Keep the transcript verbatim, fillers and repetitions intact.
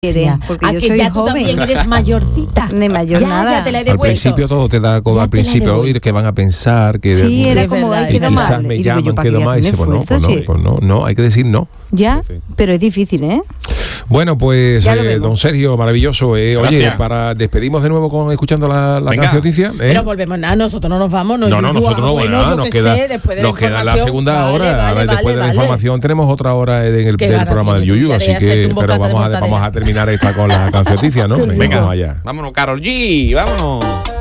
Porque a yo que soy ya joven. tú también eres mayorcita. De mayor ya, nada. Ya te la he Al devuelto. principio todo te da como Ya al te la principio devuelto. oír que van a pensar que Sí, de- era es como, verdad. ay, y queda quizás mal. me Y digo yo, llaman, ¿para quedo qué mal y hacen dice, pues no, esfuerzo? pues no, Sí. pues no, no, hay que decir no. Ya, Sí, sí. pero es difícil, ¿eh? Bueno, pues Ya lo eh, vemos. don Sergio, maravilloso. Eh, oye, Gracias. para despedimos de nuevo con escuchando la, la Venga. canción noticia. ¿eh? Pero volvemos nada, nosotros no nos vamos. No, No, no, Yuyu, nosotros ah, no, bueno, nada, yo nos qué queda, sé, después de nos la queda la información. segunda Vale, hora. vale, Ahora, vale, después de la vale. información tenemos otra hora en el Qué del gana programa del tiene, Yuyu, ya así de hacerte que un pero bocata de vamos a, mortadela. vamos a terminar esta con la canción noticia, ¿no? Qué Venga, rico. vamos allá. Vámonos, Karol G, vámonos.